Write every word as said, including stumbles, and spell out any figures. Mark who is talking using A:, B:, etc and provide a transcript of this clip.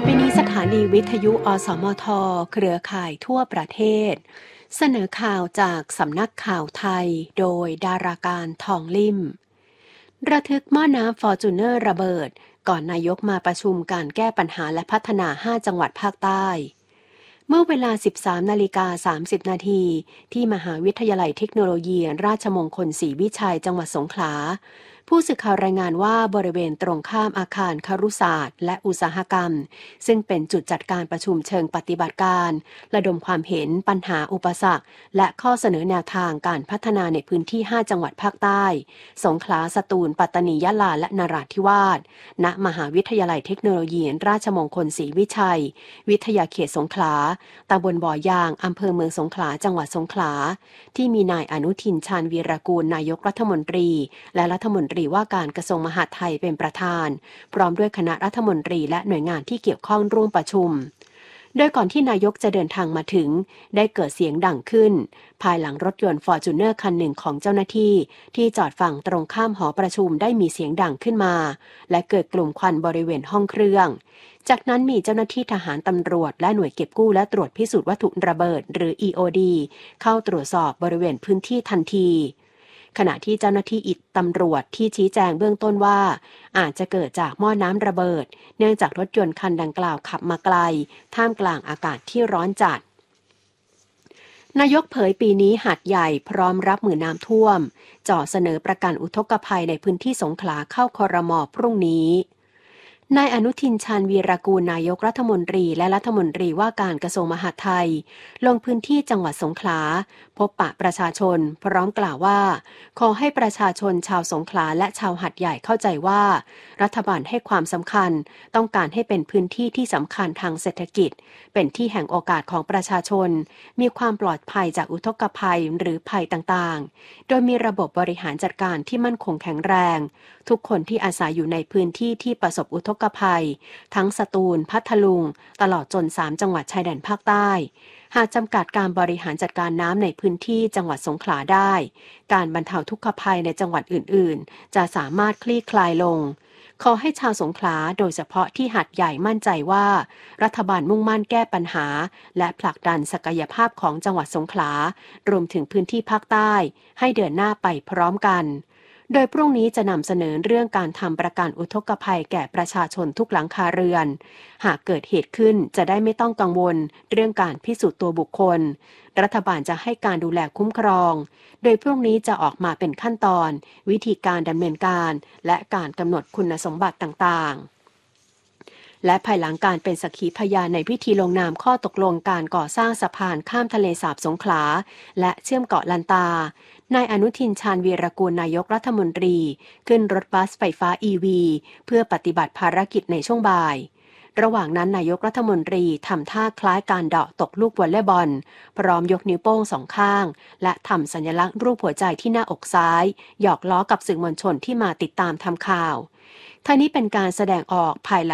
A: ไปนี้สถานีวิทยุอสมทเครือข่ายทั่วประเทศเสนอข่าวจากสำนักข่าวไทยโดยดาราการทองลิ่มระทึกหม้อน้ำฟอร์จูเนอร์ระเบิดก่อนนายกมาประชุมการแก้ปัญหาและพัฒนาห้าจังหวัดภาคใต้เมื่อเวลา สิบสามนาฬิกาสามสิบนาทีที่มหาวิทยาลัยเทคโนโลยีราชมงคลศรีวิชัยจังหวัดสงขลาผู้สื่อข่าวรายงานว่าบริเวณตรงข้ามอาคารครุศาสตร์และอุตสาหกรรมซึ่งเป็นจุดจัดการประชุมเชิงปฏิบัติการระดมความเห็นปัญหาอุปสรรคและข้อเสนอแนวทางการพัฒนาในพื้นที่ห้าจังหวัดภาคใต้สงขลาสตูลปัตตานียะลาและนราธิวาสณมหาวิทยาลัยเทคโนโลยีราชมงคลศรีวิชัยวิทยาเขตสงขลาตำบลบ่อยางอำเภอเมืองสงขลาจังหวัดสงขลาที่มีนายอนุทินชาญวีรกูลนายกรัฐมนตรีและรัฐมนตรีว่าการกระทรวงมหาดไทยเป็นประธานพร้อมด้วยคณะรัฐมนตรีและหน่วยงานที่เกี่ยวข้องร่วมประชุมโดยก่อนที่นายกจะเดินทางมาถึงได้เกิดเสียงดังขึ้นภายหลังรถยนต์ฟอร์จูเนอร์คันหนึ่งของเจ้าหน้าที่ที่จอดฝั่งตรงข้ามหอประชุมได้มีเสียงดังขึ้นมาและเกิดกลุ่มควันบริเวณห้องเครื่องจากนั้นมีเจ้าหน้าที่ทหารตำรวจและหน่วยเก็บกู้และตรวจพิสูจน์วัตถุระเบิดหรือ อี โอ ดี เข้าตรวจสอบบริเวณพื้นที่ทันทีขณะที่เจ้าหน้าที่อิตตำรวจที่ชี้แจงเบื้องต้นว่าอาจจะเกิดจากหม้อน้ำระเบิดเนื่องจากรถยนต์คันดังกล่าวขับมาไกลท่ามกลางอากาศที่ร้อนจัดนายกเผยปีนี้หาดใหญ่พร้อมรับมือน้ำท่วมจ่อเสนอประกันอุทกภัยในพื้นที่สงขลาเข้าครม.พรุ่งนี้นายอนุทินชาญวีรกูลนายกรัฐมนตรีและรัฐมนตรีว่าการกระทรวงมหาดไทยลงพื้นที่จังหวัดสงขลาพบปะประชาชนพร้อมกล่าวว่าขอให้ประชาชนชาวสงขลาและชาวหาดใหญ่เข้าใจว่ารัฐบาลให้ความสำคัญต้องการให้เป็นพื้นที่ที่สำคัญทางเศรษฐกิจเป็นที่แห่งโอกาสของประชาชนมีความปลอดภัยจากอุทกภัยหรือภัยต่างๆโดยมีระบบบริหารจัดการที่มั่นคงแข็งแรงทุกคนที่อาศัยอยู่ในพื้นที่ที่ประสบอุทกภัยทั้งสตูลพัทลุงตลอดจนสามจังหวัดชายแดนภาคใต้หากจำกัดการบริหารจัดการน้ำในพื้นที่จังหวัดสงขลาได้การบรรเทาทุกขภัยในจังหวัดอื่นๆจะสามารถคลี่คลายลงขอให้ชาวสงขลาโดยเฉพาะที่หาดใหญ่มั่นใจว่ารัฐบาลมุ่งมั่นแก้ปัญหาและผลักดันศักยภาพของจังหวัดสงขลารวมถึงพื้นที่ภาคใต้ให้เดินหน้าไปพร้อมกันโดยพรุ่งนี้จะนำเสนอเรื่องการทำประกันอุทกภัยแก่ประชาชนทุกหลังคาเรือนหากเกิดเหตุขึ้นจะได้ไม่ต้องกังวลเรื่องการพิสูจน์ตัวบุคคลรัฐบาลจะให้การดูแลคุ้มครองโดยพรุ่งนี้จะออกมาเป็นขั้นตอนวิธีการดำเนินการและการกำหนดคุณสมบัติต่างๆและภายหลังการเป็นสักขีพยานในพิธีลงนามข้อตกลงการก่อสร้างสะพานข้ามทะเลสาบสงขลาและเชื่อมเกาะลันตานายอนุทินชาญวีรกูลนายกรัฐมนตรีขึ้นรถบัสไฟฟ้า อี วี เพื่อปฏิบัติภารกิจในช่วงบ่ายระหว่างนั้นนายกรัฐมนตรีทำท่าคล้ายการเดาะตกลูกวอลเลย์บอลพร้อมยกนิ้วโป้งสองข้างและทำสัญลักษณ์รูปหัวใจที่หน้าอกซ้ายหยอกล้อกับสื่อมวลชนที่มาติดตามทำข่าวทั้งนี้เป็นการแสดงออกภายหลัง